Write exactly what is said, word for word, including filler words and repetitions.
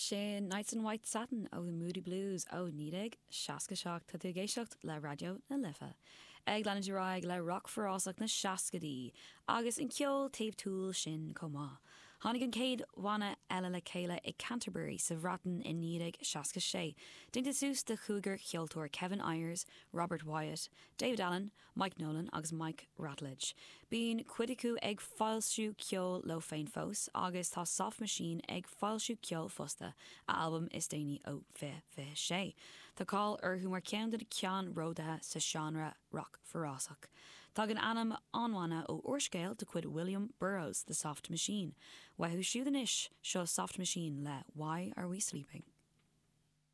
sin Nights in White Satin ó Moody Blues ó nídig seaca seach tá tú géisiocht le radio na lifa. Ag lenaúráig le rock forrásach na seacadí agus in ceol taobh túil sin comá. Hánig an céad bhaine eile le chéile ag Canterbury sa bhratan in nídig seaca sé. Dinta sús de chúgur cheoltóir Kevin Ayers, Robert Wyatt, David Allen, Mike Nolan agus Mike Ratledge. Bín cuidiú ag fáilsú ceol lo féin fós agus tá Soft Machine ag fáilsú ceol fosta a albumm is déine ó fé fé sé. Tá cáil arthú mar cean de cean ródathe sa genre rock forrásach. Tá an anam anhaine ó orscéil de cuid William Burroughs, The Soft Machine. Wahu siúd an ish seo Soft Machine le Why Are We Sleeping?